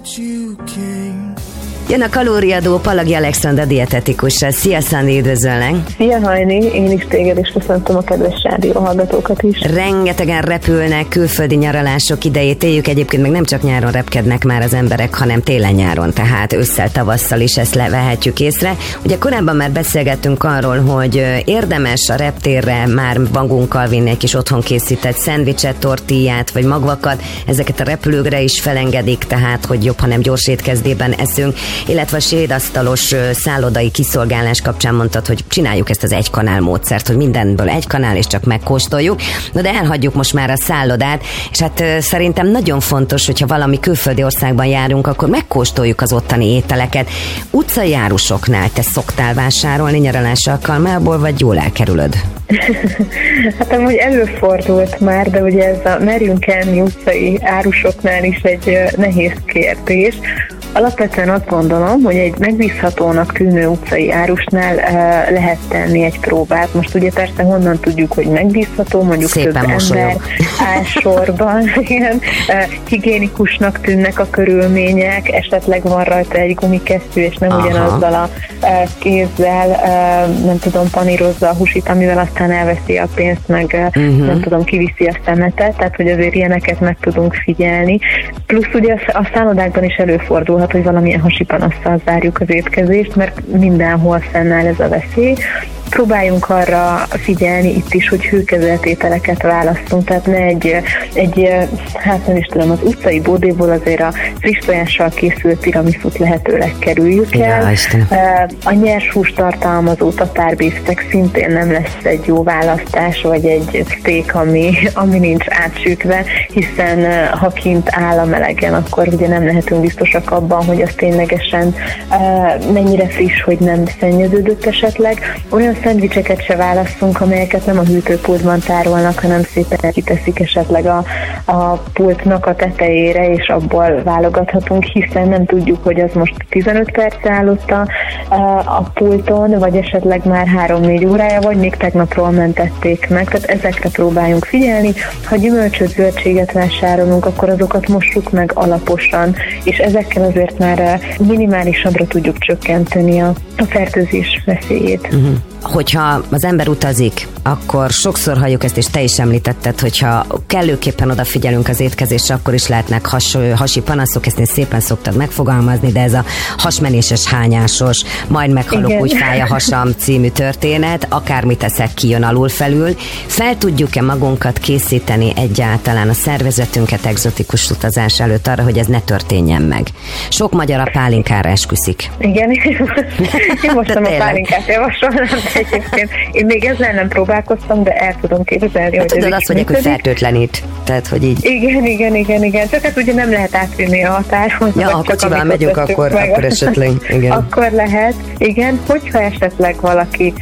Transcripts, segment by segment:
Jön a kalóriadó Palagi Alexandra dietetikussal. Szia, Szandi, üdvözöllek! Szia, Hajni! Én is téged, és köszöntöm a kedves rádióhallgatókat is. Rengetegen repülnek, külföldi nyaralások idejét éljük, egyébként meg nem csak nyáron repkednek már az emberek, hanem télen-nyáron, tehát ősszel, tavasszal is ezt levehetjük észre. Ugye korábban már beszélgettünk arról, hogy érdemes a reptérre már magunkkal vinni egy kis otthon készített szendvicset, tortillát vagy magvakat, ezeket a repülőkre is felengedik, tehát hogy jobb, ha nem gyors étkezdében eszünk, illetve a sédasztalos szállodai kiszolgálás kapcsán mondtad, hogy csináljuk ezt az egykanál módszert, hogy mindenből egy kanál, és csak megkóstoljuk. Na de elhagyjuk most már a szállodát, és hát szerintem nagyon fontos, hogyha valami külföldi országban járunk, akkor megkóstoljuk az ottani ételeket. Utcai árusoknál te szoktál vásárolni nyaralás alkalmából, vagy jól elkerülöd? Hát amúgy előfordult már, de ugye ez a merjünk enni utcai árusoknál is egy nehéz kérdés. Alapvetően azt gondolom, hogy egy megbízhatónak tűnő utcai árusnál lehet tenni egy próbát. Most ugye persze honnan tudjuk, hogy megbízható, mondjuk szépen több ember áll sorban, higiénikusnak tűnnek a körülmények, esetleg van rajta egy gumikesztyű, és nem ugyanazzal a kézzel, nem tudom, panírozza a húsit, amivel aztán elveszi a pénzt, meg nem tudom, kiviszi a szemetet, tehát hogy azért ilyeneket meg tudunk figyelni. Plusz ugye a szállodákban is előfordul, hogy valamilyen hasipanasszal zárjuk az étkezést, mert mindenhol fennáll ez a veszély. Próbáljunk arra figyelni itt is, hogy hőkezelt ételeket választunk, tehát ne egy hát nem is tudom, az utcai bódéból azért a friss tojással készült tiramisút lehetőleg kerüljük el. A nyers hús tartalmazó tatárbisztek szintén nem lesz egy jó választás, vagy egy steak, ami nincs átsütve, hiszen ha kint áll a melegen, akkor ugye nem lehetünk biztosak abban, hogy az ténylegesen mennyire friss, hogy nem szennyeződött esetleg. Olyan szendvicseket se választunk, amelyeket nem a hűtőpultban tárolnak, hanem szépen kiteszik esetleg a pultnak a tetejére, és abból válogathatunk, hiszen nem tudjuk, hogy az most 15 perc állott a pulton, vagy esetleg már 3-4 órája, vagy még tegnapról mentették meg, tehát ezekre próbáljunk figyelni. Ha gyümölcsöt, zöldséget vásárolunk, akkor azokat mossuk meg alaposan, és ezekkel azért már minimálisabbra tudjuk csökkenteni a fertőzés veszélyét. Hogyha az ember utazik, akkor sokszor halljuk ezt, és te is említetted, hogyha kellőképpen odafigyelünk az étkezésre, akkor is lehetnek hasi panaszok, ezt én szépen szoktad megfogalmazni, de ez a hasmenéses, hányásos, majd meghalok, úgy fáj a hasam című történet, akármit eszek, kijön alul-felül. Fel tudjuk-e magunkat készíteni egyáltalán a szervezetünket egzotikus utazás előtt arra, hogy ez ne történjen meg? Sok magyar a pálinkára esküszik. Igen, én most nem a pálinkát javasolnám, egyébként én még ezzel nem próbálkoztam, de el tudom képzelni, hogy tudod, azt mondják, hogy fertőtlenít. Tehát, hogy így. Igen. Csak hát ugye nem lehet átvinni a határhoz. Ja, ha kocsival megyünk, akkor esetleg. Igen. Akkor lehet. Igen, hogyha esetleg valaki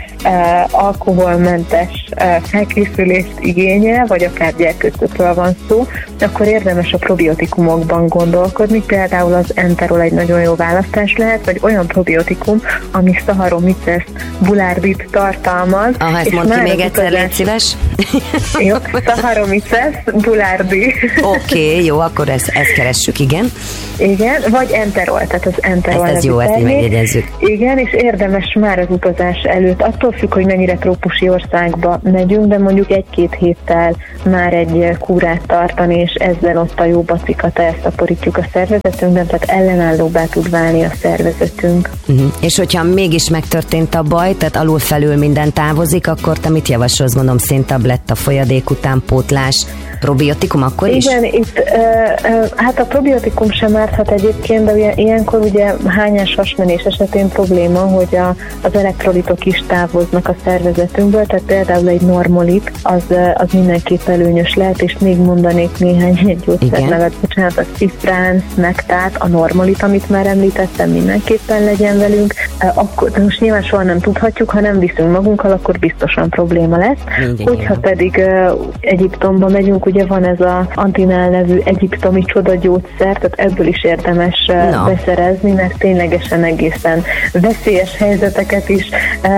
alkoholmentes felkészülést igényel, vagy akár gyerkőcökről van szó, akkor érdemes a probiotikumokban gondolkodni. Például az enterol egy nagyon jó választás lehet, vagy olyan probiotikum, ami Saccharomyces boulardit tartalmaz. Ezt mondd ki még egyszer, légy szíves. Jó, Saccharomyces boulardit. Oké, jó, akkor ezt keressük, igen. Igen, vagy enterol, tehát az enterol. Ez jó, ezt megjegyezzük. Igen, és érdemes már az utazás előtt, attól függ, hogy mennyire trópusi országba megyünk, de mondjuk 1-2 héttel már egy kúrát tartani, és ezzel ott a jó bacikata elszaporítjuk a szervezetünkben, tehát ellenállóbbá tud válni a szervezetünk. És hogyha mégis megtörtént a baj, tehát alul-felül minden távozik, akkor te mit javasolsz? Gondolom széntabletta, folyadék után pótlás, probiotikum akkor is? Igen, itt hát a probiotikum sem árthat egyébként, de ilyenkor ugye hányás hasmenés esetén probléma, hogy az elektrolitok is távoznak a szervezetünkből, tehát például egy normolit, az mindenképp előnyös lehet, és még mondanék néhány gyógyszernevet, bocsánat, a ciprán, nektát, a normolit, amit már említettem, mindenképpen legyen velünk. Akkor, most nyilván soha nem tudhatjuk, ha nem viszünk magunkkal, akkor biztosan probléma lesz. Hogyha pedig Egyiptomba megyünk, ugye van ez az Antinál nevű egyiptomi csodagyógyszer, tehát ebből is érdemes beszerezni, mert ténylegesen egészen veszélyes helyzeteket is túlél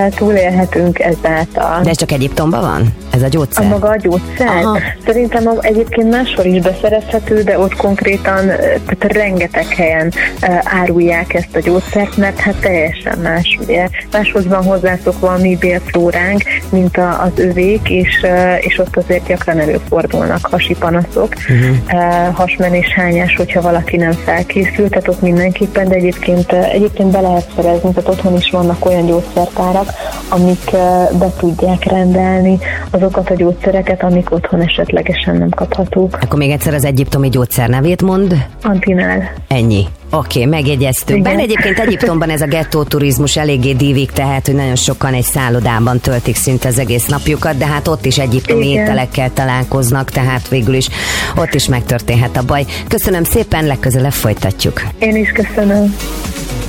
élhetünk ezáltal. De ez csak Egyiptomban van? Ez a gyógyszer? A maga a gyógyszer? Aha. Szerintem egyébként máshol is beszerezhető, de ott konkrétan tehát rengeteg helyen árulják ezt a gyógyszert, mert hát teljesen más, ugye. Máshoz van hozzászokva a mi bélflóránk, mint az övék, és ott azért gyakran előfordulnak hasi panaszok, hasmenés, hányás, hogyha valaki nem felkészült, tehát ott mindenképpen, de egyébként be lehet szerezni, tehát otthon is vannak olyan gyógyszertárak, amik be tudják rendelni azokat a gyógyszereket, amik otthon esetlegesen nem kaphatók. Akkor még egyszer az egyiptomi gyógyszer nevét mond. Antinál. Ennyi. Oké, megjegyeztük. Bár egyébként Egyiptomban ez a gettó turizmus eléggé dívik, tehát hogy nagyon sokan egy szállodában töltik szinte az egész napjukat, de hát ott is egyiptomi ételekkel találkoznak, tehát végül is ott is megtörténhet a baj. Köszönöm szépen, legközelebb folytatjuk. Én is köszönöm.